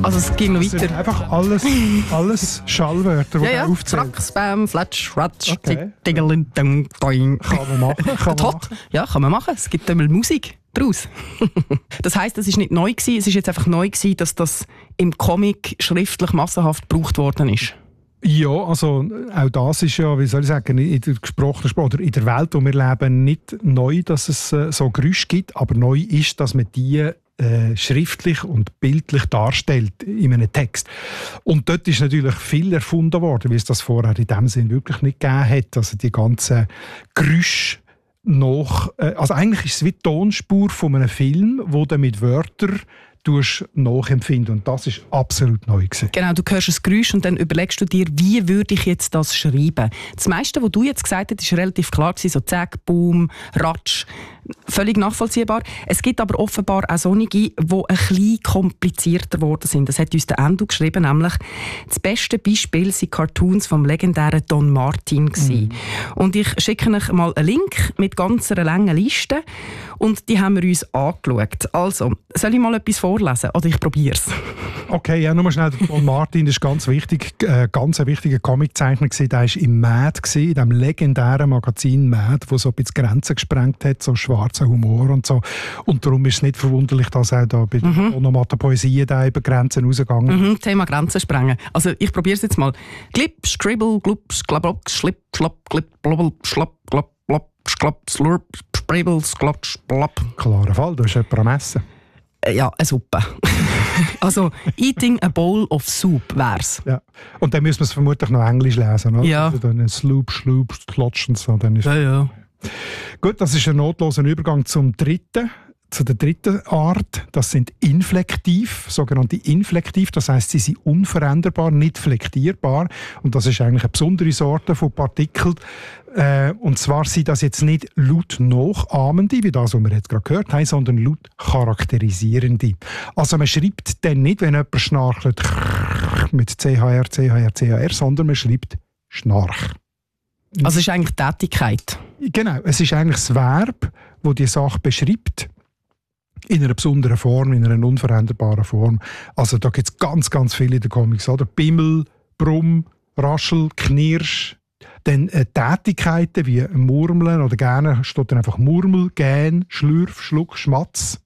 Also es ging noch das weiter. sind einfach alles Schallwörter, die er aufzählt. Frack, Spam, Flatsch, Ratsch, Okay. Dingelin, Ding, Doing. Kann man machen. Tot. Ja, kann man machen. Es gibt einmal Musik daraus. Das heisst, es ist nicht neu gewesen, es ist jetzt einfach neu gewesen, dass das im Comic schriftlich massenhaft gebraucht worden ist. Ja, also auch das ist ja, wie soll ich sagen, in der gesprochenen Sprache oder in der Welt, wo wir leben, nicht neu, dass es so Geräusche gibt, aber neu ist, dass man die schriftlich und bildlich darstellt in einem Text. Und dort ist natürlich viel erfunden worden, wie es das vorher in dem Sinn wirklich nicht gegeben hat. Also die ganzen Geräusche also eigentlich ist es wie die Tonspur von einem Film, wo du mit Wörtern nachempfinden. Und das ist absolut neu gewesen. Genau, du hörst ein Geräusch und dann überlegst du dir, wie würde ich jetzt das schreiben? Das meiste, was du jetzt gesagt hast, ist relativ klar gewesen, so zack, boom, ratsch. Völlig nachvollziehbar. Es gibt aber offenbar auch solche, die ein bisschen komplizierter geworden sind. Das hat uns der Endo geschrieben, nämlich das beste Beispiel sind Cartoons vom legendären Don Martin gewesen. Und ich schicke euch mal einen Link mit ganz einer langen Liste und die haben wir uns angeschaut. Also, soll ich mal etwas vorlesen oder ich probiere es? Okay, ja, nur mal schnell. Don Martin, das ist ganz wichtig, ganz ein wichtiger Comiczeichner gewesen. Der war im Mad, in dem legendären Magazin Mad, wo so ein bisschen Grenzen gesprengt hat, so schwarzer Humor und so. Und darum ist es nicht verwunderlich, dass auch da bei der Onomatopoesie da über Grenzen rausgegangen ist. Thema Grenzen sprengen. Also ich probiere es jetzt mal. Glip, scribble, glups, glablock, schlip, schlapp, glip, blobbel, schlapp, glapp, blopp, schlapp, slurp, spribbel, sklatsch, blapp. Klarer Fall, du hast jemanden am Essen. Ja, eine Suppe. Also, eating a bowl of soup wär's. Ja. Und dann müssen wir es vermutlich noch Englisch lesen, oder? Ja. Also dann Sloop, Schloop, Klotsch und so. Dann ist Ja. Gut, das ist ein notloser Übergang zu der dritten Art. Das sind Inflektiv, sogenannte Inflektiv. Das heisst, sie sind unveränderbar, nicht flektierbar. Und das ist eigentlich eine besondere Sorte von Partikeln. Und zwar sind das jetzt nicht laut nachahmende, wie das, was wir jetzt gerade gehört haben, sondern laut charakterisierende. Also man schreibt dann nicht, wenn jemand schnarcht, mit CHR, sondern man schreibt Schnarch. Also es ist eigentlich Tätigkeit. Genau, es ist eigentlich das Verb, das die Sache beschreibt, in einer besonderen Form, in einer unveränderbaren Form. Also da gibt es ganz, ganz viele in den Comics, oder? Bimmel, Brumm, Raschel, Knirsch. Dann Tätigkeiten wie Murmeln oder gerne steht dann einfach Murmel, Gähn, Schlürf, Schluck, Schmatz.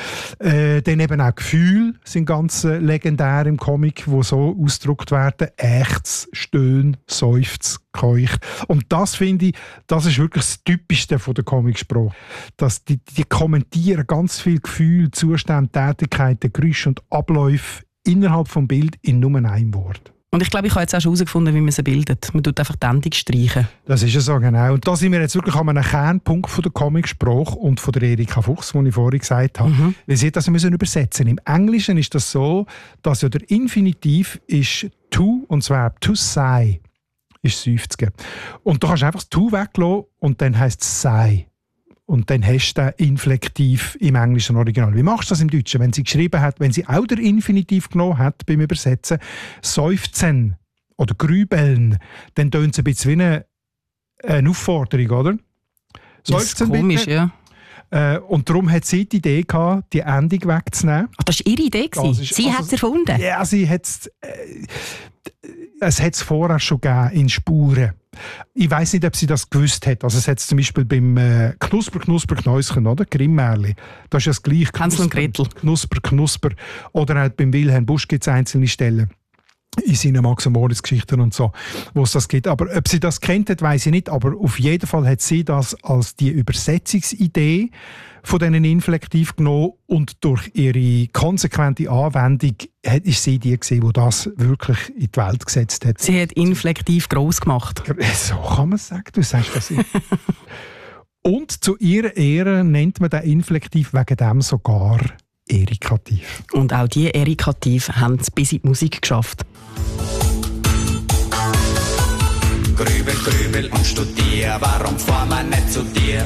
Dann eben auch Gefühle sind ganz legendär im Comic, wo so ausgedrückt werden. Ächz, Stöhn, Seufz, Keuch. Und das finde ich, das ist wirklich das Typischste von der Comicsprache. Dass die kommentieren ganz viele Gefühle, Zustände, Tätigkeiten, Geräusche und Abläufe innerhalb des Bildes in nur einem Wort. Und ich glaube, ich habe jetzt auch schon herausgefunden, wie man sie bildet. Man tut einfach die Endung streichen. Das ist ja so, genau. Und da sind wir jetzt wirklich an einem Kernpunkt von der Comicsprache und von der Erika Fuchs, den ich vorhin gesagt habe. Wie sie das übersetzen müssen. Im Englischen ist das so, dass ja der Infinitiv ist to und das Verb to say ist seufzen. Und du kannst einfach das to weglassen und dann heisst es sei. Und dann hast du den Inflektiv im englischen Original. Wie machst du das im Deutschen? Wenn sie geschrieben hat, wenn sie auch den Infinitiv genommen hat beim Übersetzen, seufzen oder grübeln, dann tönt es ein bisschen wie eine Aufforderung, oder? Seufzen, das ist komisch, bitte. Ja. Und darum hat sie die Idee gehabt, die Endung wegzunehmen. Ach, das war ihre Idee? Sie hat es erfunden? Ja, sie hat es hat es vorher schon gegeben in Spuren. Ich weiss nicht, ob sie das gewusst hat. Also es hat zum Beispiel beim Knusper, oder? Grimm-Märli. Das ist ja das Gleiche. Hansel und Gretel. Knusper. Oder auch beim Wilhelm Busch gibt es einzelne Stellen in seinen Max- und Moritz-Geschichten und so, wo es das gibt. Aber ob sie das kennt hat, weiss ich nicht. Aber auf jeden Fall hat sie das als die Übersetzungsidee von diesen Inflektiv genommen und durch ihre konsequente Anwendung ist sie die gewesen, die das wirklich in die Welt gesetzt hat. Sie hat Inflektiv gross gemacht. So kann man es sagen, du sagst das nicht. Und zu ihrer Ehre nennt man den Inflektiv wegen dem sogar Erikativ. Und auch die Erikativ haben es bis in die Musik geschafft. Grübel und studier, warum fahren wir nicht zu dir?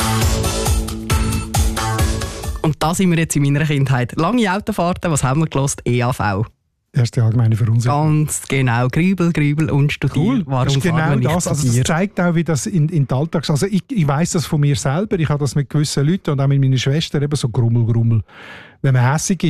Und da sind wir jetzt in meiner Kindheit. Lange Autofahrten, was haben wir gelost? EAV. Erste allgemeine Verunsicherung. Ganz genau. Grübel und studier. Cool. Warum das ist genau fahren wir nicht das. Also das zeigt auch, wie das in den Alltag. Also ich weiss das von mir selber. Ich habe das mit gewissen Leuten und auch mit meiner Schwester eben so Grummel. Wenn man hässig ist,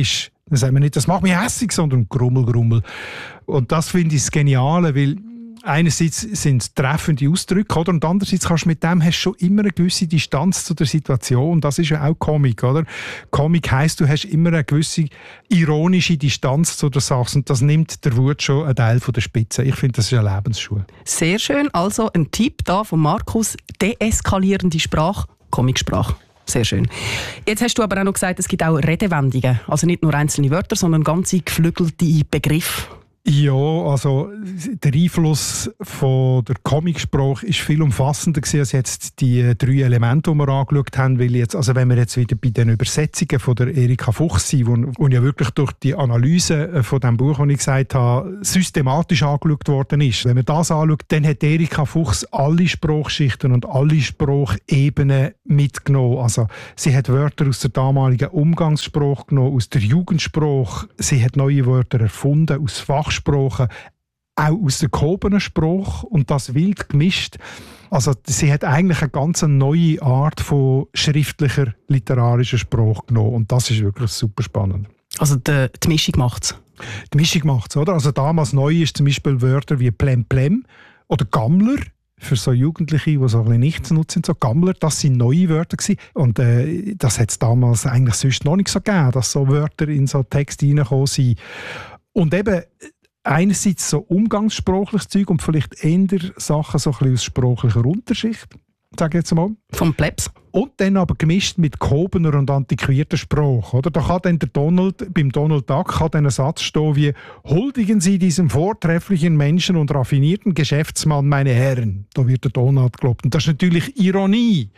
Dann sagt man nicht, das macht mich hässig, sondern Grummel, Grummel. Und das finde ich das Geniale, weil einerseits sind es treffende Ausdrücke, oder? Und andererseits hast du mit dem schon immer eine gewisse Distanz zu der Situation. Das ist ja auch Comic, oder? Comic heisst, du hast immer eine gewisse ironische Distanz zu der Sache. Und das nimmt der Wut schon einen Teil von der Spitze. Ich finde, das ist eine Lebensschule. Sehr schön. Also ein Tipp da von Markus: deeskalierende Sprache, Comicsprache. Sehr schön. Jetzt hast du aber auch noch gesagt, es gibt auch Redewendungen. Also nicht nur einzelne Wörter, sondern ganze geflügelte Begriffe. Ja, also der Einfluss von der Comicsprache ist viel umfassender gewesen als jetzt die 3 Elemente, die wir angeschaut haben. Weil jetzt, also wenn wir jetzt wieder bei den Übersetzungen von der Erika Fuchs sind, wo ja wirklich durch die Analyse von dem Buch, das ich gesagt habe, systematisch angeschaut worden ist. Wenn man das anschaut, dann hat Erika Fuchs alle Sprachschichten und alle Sprachebenen mitgenommen. Also sie hat Wörter aus der damaligen Umgangssprache genommen, aus der Jugendsprache. Sie hat neue Wörter erfunden aus Fachsprache. Auch aus der gehobenen Sprache und das wild gemischt. Also sie hat eigentlich eine ganz neue Art von schriftlicher, literarischer Sprache genommen und das ist wirklich super spannend. Also die Mischung macht es? Die Mischung macht es, oder? Also damals neu ist zum Beispiel Wörter wie Plem oder Gammler. Für so Jugendliche, die so ein bisschen nichts nutzen, so Gammler, das sind neue Wörter gewesen. Und das hat es damals eigentlich sonst noch nicht so gegeben, dass so Wörter in so Texte reingekommen sind. Und eben einerseits so umgangssprachliches Zeug und vielleicht eher Sachen so ein bisschen aus sprachlicher Unterschicht, sage ich jetzt mal. Vom Plebs. Und dann aber gemischt mit gehobener und antiquierter Sprache. Oder? Da kann dann beim Donald Duck kann dann ein Satz stehen wie «Huldigen Sie diesem vortrefflichen Menschen und raffinierten Geschäftsmann, meine Herren». Da wird der Donald gelobt. Und das ist natürlich Ironie.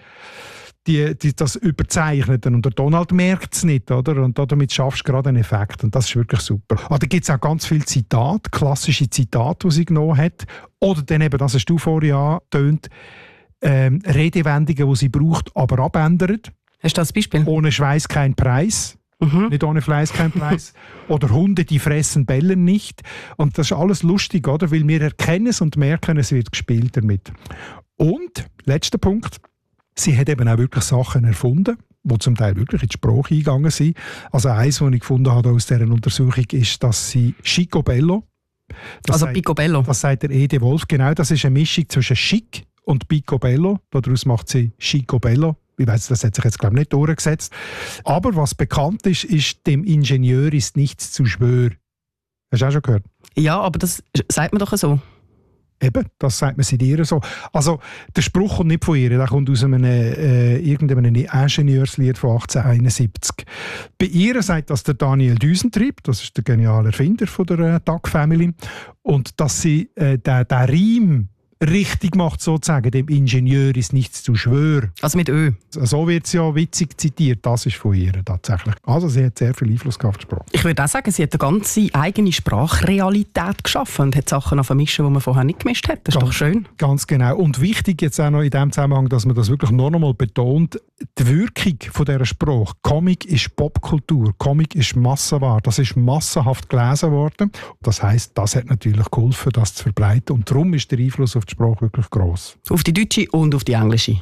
Das Überzeichneten. Und der Donald merkt es nicht, oder? Und damit schaffst du gerade einen Effekt. Und das ist wirklich super. Aber da gibt es auch ganz viele Zitate, klassische Zitate, die sie genommen hat. Oder dann eben, das hast du vorhin angetönt, Redewendungen, die sie braucht, aber abändert. Hast du das Beispiel? Ohne Schweiß kein Preis. Nicht ohne Fleiß kein Preis. Oder Hunde, die fressen, bellen nicht. Und das ist alles lustig, oder? Weil wir erkennen es und merken, es wird gespielt damit. Und, letzter Punkt, sie hat eben auch wirklich Sachen erfunden, die zum Teil wirklich in die Sprache eingegangen sind. Also eins, was ich gefunden habe aus dieser Untersuchung, ist, dass sie Schicobello, Picobello. Das sagt der Ede Wolf, genau, das ist eine Mischung zwischen Schick und Picobello. Daraus macht sie Schicobello. Ich weiss, das hat sich jetzt, glaube ich, nicht durchgesetzt. Aber was bekannt ist, dem Ingenieur ist nichts zu schwör. Hast du auch schon gehört? Ja, aber das sagt man doch so. Eben, das sagt man seit ihr so. Also, der Spruch kommt nicht von ihr, der kommt aus irgendeinem Ingenieurslied von 1871. Bei ihr sagt das der Daniel Düsentrieb, das ist der geniale Erfinder von der Duck Family, und dass sie den Reim richtig macht, sozusagen, dem Ingenieur ist nichts zu schwör. Also mit Ö. So wird es ja witzig zitiert, das ist von ihr tatsächlich. Also sie hat sehr viel Einfluss gehabt auf die Sprache. Ich würde auch sagen, sie hat eine ganze eigene Sprachrealität geschaffen und hat Sachen vermischen, die man vorher nicht gemischt hat. Das ist doch schön. Ganz genau. Und wichtig jetzt auch noch in dem Zusammenhang, dass man das wirklich noch einmal betont, die Wirkung von dieser Sprache. Comic ist Popkultur, Comic ist Massenware, das ist massenhaft gelesen worden. Das heisst, das hat natürlich geholfen, das zu verbreiten. Und darum ist der Einfluss auf die Sprache wirklich gross. Auf die deutsche und auf die englische.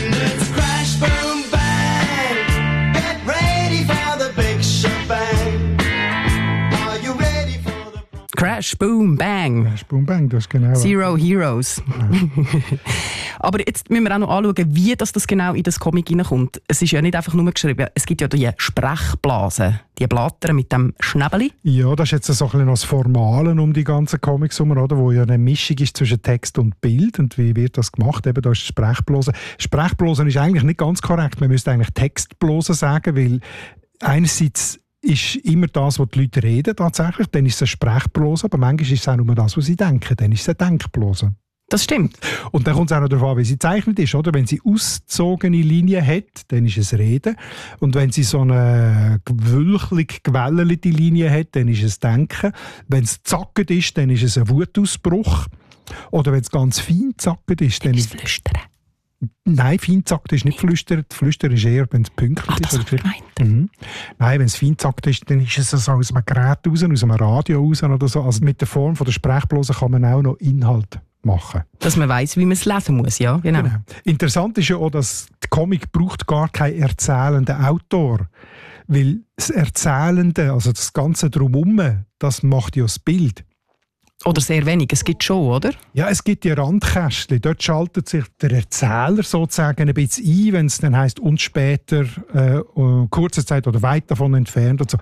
Crash, Boom, Bang. Crash, Boom, Bang, das ist genau. Zero Heroes. Ja. Aber jetzt müssen wir auch noch anschauen, wie das genau in das Comic hineinkommt. Es ist ja nicht einfach nur geschrieben, es gibt ja die Sprechblasen, die Blätter mit dem Schnäbeli. Ja, das ist jetzt so ein bisschen das Formale um die ganzen Comics herum, oder, wo ja eine Mischung ist zwischen Text und Bild. Und wie wird das gemacht? Eben, da ist die Sprechblase. Sprechblase ist eigentlich nicht ganz korrekt. Man müsste eigentlich Textblase sagen, weil einerseits ist immer das, was die Leute reden tatsächlich, dann ist es eine Sprechblase, aber manchmal ist es auch nur das, was sie denken, dann ist es eine Denkblase. Das stimmt. Und dann kommt es auch noch darauf an, wie sie gezeichnet ist, oder? Wenn sie auszogene Linien hat, dann ist es Reden. Und wenn sie so eine gewölchlich gewellelte Linie hat, dann ist es Denken. Wenn es zackend ist, dann ist es ein Wutausbruch. Oder wenn es ganz fein zackend ist, dann ist es Flüstern. Nein, feinzackt ist nicht Flüstern. Flüstern ist eher, wenn es pünktlich ist. Das habe ich gemeint. Nein, wenn es feinzackt ist, dann ist es so aus einem Gerät raus, aus einem Radio raus oder so. Also mit der Form von der Sprechblase kann man auch noch Inhalt machen. Dass man weiss, wie man es lesen muss, ja, genau. Interessant ist ja auch, dass der Comic braucht gar keinen erzählenden Autor. weil das Erzählende, also das Ganze drumherum, das macht ja das Bild. Oder sehr wenig, es gibt schon, oder? Ja, es gibt die Randkästchen. Dort schaltet sich der Erzähler sozusagen ein bisschen ein, wenn es dann heisst, und später, kurze Zeit oder weit davon entfernt und so.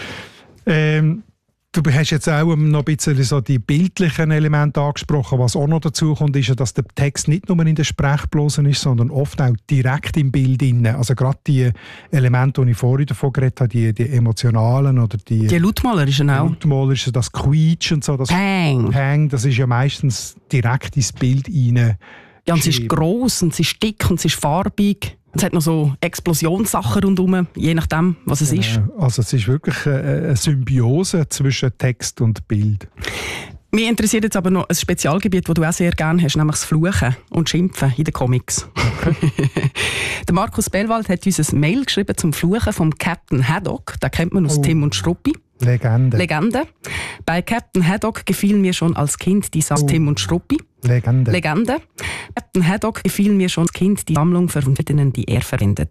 Du hast jetzt auch noch ein bisschen so die bildlichen Elemente angesprochen. Was auch noch dazu kommt, ist ja, dass der Text nicht nur in den Sprechblasen ist, sondern oft auch direkt im Bild drin. Also gerade die Elemente, die ich vorhin davon geredet habe, die emotionalen oder die lautmalerischen auch. Lautmalerischen, das Quietsch und so. Das Pang, das ist ja meistens direkt ins Bild rein. Ja, und es ist gross und es ist dick und es ist farbig. Es hat noch so Explosionssachen rundherum, je nachdem, was es ist. Also es ist wirklich eine Symbiose zwischen Text und Bild. Mich interessiert jetzt aber noch ein Spezialgebiet, das du auch sehr gerne hast, nämlich das Fluchen und Schimpfen in den Comics. Okay. Der Markus Bellwald hat uns ein Mail geschrieben zum Fluchen vom Captain Haddock. Den kennt man aus Tim und Struppi. Legende. Bei Captain Haddock gefiel mir schon als Kind die Tim und Struppi. Legende. Captain Haddock gefiel mir schon als Kind die Sammlung von Verschiedenen, die er verwendet.